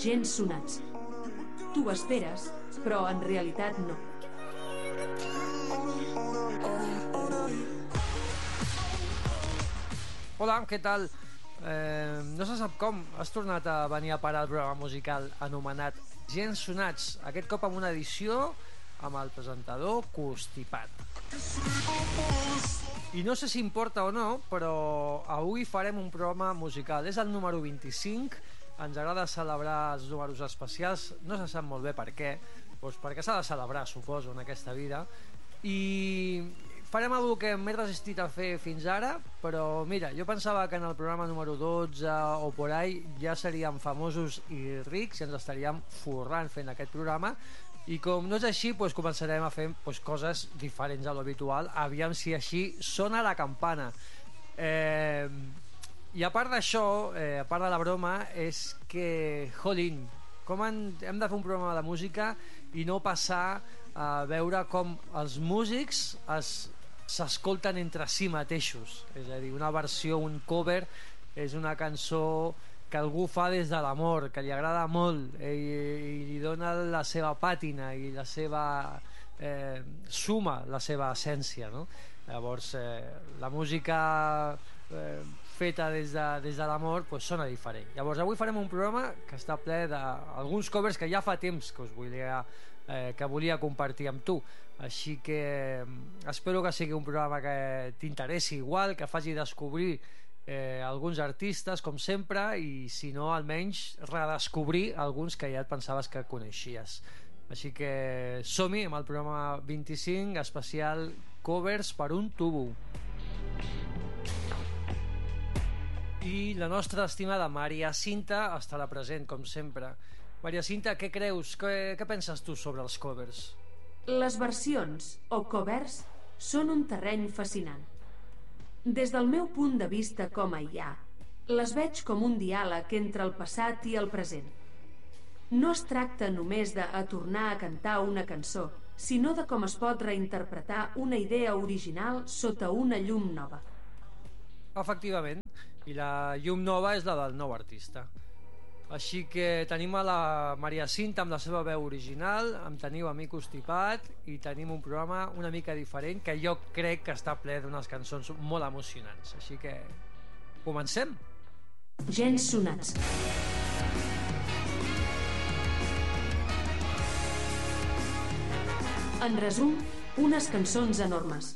gens sonats. Tu ho esperes, però en realitat no. Hola, què tal? No se sap com, has tornat a venir a parar el programa musical anomenat Gens Sonats, aquest cop amb una edició amb el presentador constipat. I no sé si importa o no, però avui farem un programa musical. És el número 25, ens agrada celebrar els números especials, no se sap molt bé per què, doncs perquè s'ha de celebrar, suposo, en aquesta vida. I farem alguna que m'he resistit a fer fins ara, però mira, jo pensava que en el programa número 12 o por ahí ja seríem famosos i rics i ens estaríem forrant fent aquest programa, i com no és així, doncs començarem a fer coses diferents a l'habitual, aviam si així sona la campana. I a part d'això, a part de la broma, és que, jolín, com hem de fer un programa de música i no passar a veure com els músics s'escolten entre si mateixos. És a dir, una versió, un cover, és una cançó que algú fa des de l'amor, que li agrada molt i li dona la seva pàtina i la seva suma, la seva essència, no? Llavors la música feta des de l'amor sona diferent. Llavors avui farem un programa que està ple d'alguns covers que ja fa temps que volia compartir amb tu, així que espero que sigui un programa que t'interessi igual, que faci descobrir alguns artistes com sempre, i si no almenys redescobrir alguns que ja et pensaves que coneixies. Així que som-hi amb el programa 25 especial covers per un tubo. I la nostra estimada Maria Cinta estarà present com sempre. Maria Cinta, què creus? Què penses tu sobre els covers? Les versions o covers són un terreny fascinant. Des del meu punt de vista com a IA, les veig com un diàleg entre el passat i el present. No es tracta només de tornar a cantar una cançó, sinó de com es pot reinterpretar una idea original sota una llum nova. Efectivament, i la llum nova és la del nou artista. Així que tenim a la Maria Cinta amb la seva veu original, em teniu a mi constipat i tenim un programa una mica diferent que jo crec que està ple d'unes cançons molt emocionants. Així que comencem! Gens sonats. En resum, unes cançons enormes.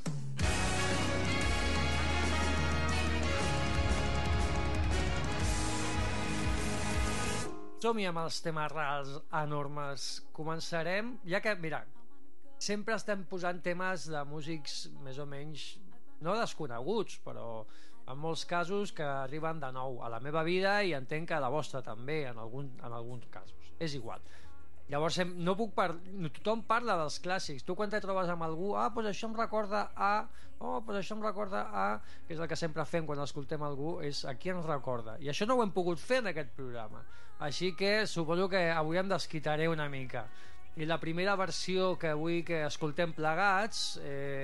Som-hi amb els temes rals enormes. Començarem, ja que, mira, sempre estem posant temes de músics més o menys no desconeguts, però en molts casos que arriben de nou a la meva vida, i entenc que a la vostra també en alguns casos, és igual. Llavors no puc tothom parla dels clàssics. Tu quan te trobes amb algú, doncs això em recorda a, doncs això em recorda a, que és el que sempre fem quan escoltem algú, és a qui ens recorda, i això no ho hem pogut fer en aquest programa, així que suposo que avui em desquitaré una mica. I la primera versió que vull que escoltem plegats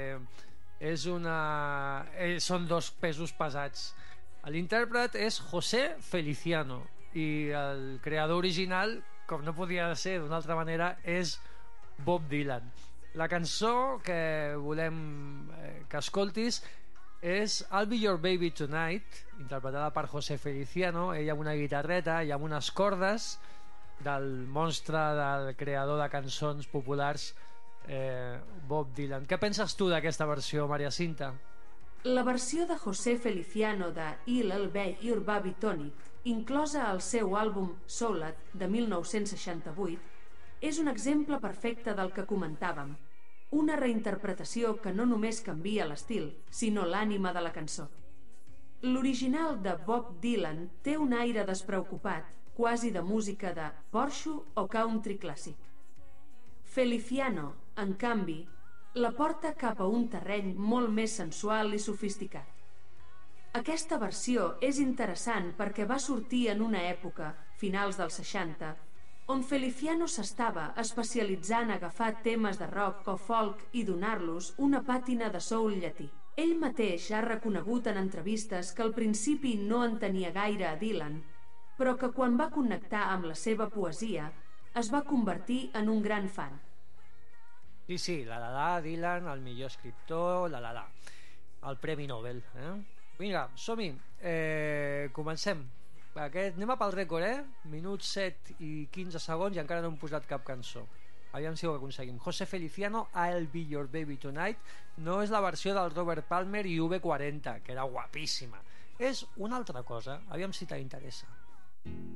són dos pesos pesats. L'intèrpret és José Feliciano i el creador original, com no podia ser d'una altra manera, és Bob Dylan. La cançó que volem que escoltis és I'll Be Your Baby Tonight, interpretada per José Feliciano, ell amb una guitarreta i amb unes cordes del monstre, del creador de cançons populars, Bob Dylan. Què penses tu d'aquesta versió, Maria Cinta? La versió de José Feliciano de I'll Be Your Baby Tonight, inclosa al seu àlbum Souled de 1968, és un exemple perfecte del que comentàvem. Una reinterpretació que no només canvia l'estil, sinó l'ànima de la cançó. L'original de Bob Dylan té un aire despreocupat, quasi de música de porxo o country clàssic. Feliciano, en canvi, la porta cap a un terreny molt més sensual i sofisticat. Aquesta versió és interessant perquè va sortir en una època, finals dels 60, on Feliciano s'estava especialitzant a agafar temes de rock o folk i donar-los una pàtina de soul llatí. Ell mateix ha reconegut en entrevistes que al principi no entenia gaire a Dylan, però que quan va connectar amb la seva poesia es va convertir en un gran fan. Sí, la, Dylan, el millor escriptor, la. El Premi Nobel. Vinga, som-hi. Comencem. Anem a pel rècord, Minuts 7 i 15 segons i encara no hem posat cap cançó. Aviam si ho aconseguim. José Feliciano, I'll Be Your Baby Tonight. No és la versió del Robert Palmer i V40, que era guapíssima. És una altra cosa. Aviam si t'interessa.